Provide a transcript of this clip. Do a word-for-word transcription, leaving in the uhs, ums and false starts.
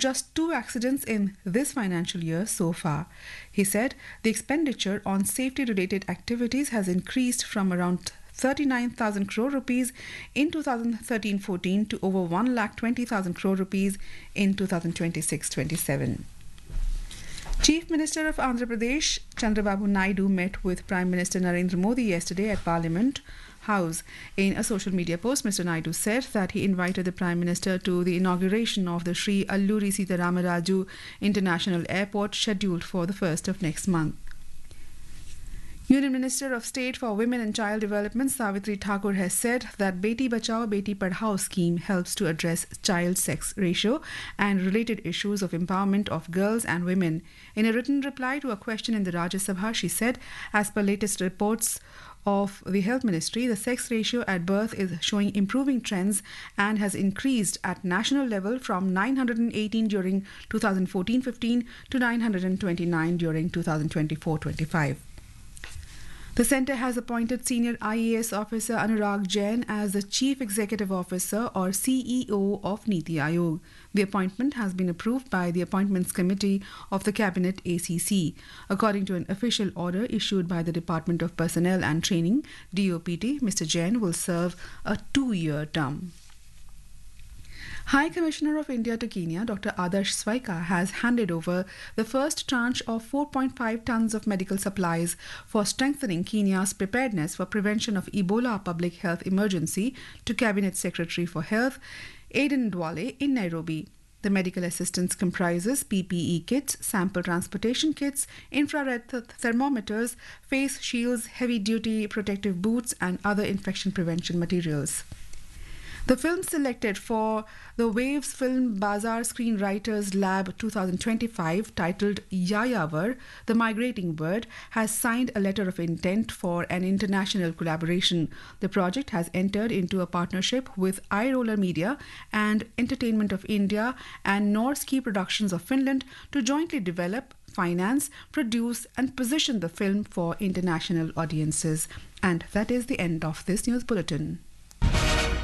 just two accidents in this financial year so far. He said the expenditure on safety-related activities has increased from around thirty-nine thousand crore rupees in two thousand thirteen fourteen to over one lakh twenty thousand crore rupees in two thousand twenty-six twenty-seven. Chief Minister of Andhra Pradesh, Chandrababu Naidu, met with Prime Minister Narendra Modi yesterday at Parliament House. In a social media post, Mister Naidu said that he invited the Prime Minister to the inauguration of the Sri Alluri Sita Ramaraju International Airport, scheduled for the first of next month. Union Minister of State for Women and Child Development Savitri Thakur has said that Beti Bachao Beti Padhao scheme helps to address child sex ratio and related issues of empowerment of girls and women. In a written reply to a question in the Rajya Sabha, she said, as per latest reports of the Health Ministry, the sex ratio at birth is showing improving trends and has increased at national level from nine hundred eighteen during two thousand fourteen fifteen to nine hundred twenty-nine during two thousand twenty-four twenty-five. The centre has appointed Senior I A S Officer Anurag Jain as the Chief Executive Officer or C E O of Niti Aayog. The appointment has been approved by the Appointments Committee of the Cabinet A C C. According to an official order issued by the Department of Personnel and Training, D O P T, Mister Jain will serve a two-year term. High Commissioner of India to Kenya, Doctor Adarsh Swaika, has handed over the first tranche of four point five tons of medical supplies for strengthening Kenya's preparedness for prevention of Ebola public health emergency to Cabinet Secretary for Health, Aden Duale, in Nairobi. The medical assistance comprises P P E kits, sample transportation kits, infrared th- thermometers, face shields, heavy-duty protective boots, and other infection prevention materials. The film selected for the Waves Film Bazaar Screenwriters Lab twenty twenty-five, titled Yayavar, The Migrating Bird, has signed a letter of intent for an international collaboration. The project has entered into a partnership with iRoller Media and Entertainment of India and Norski Productions of Finland to jointly develop, finance, produce and position the film for international audiences. And that is the end of this news bulletin.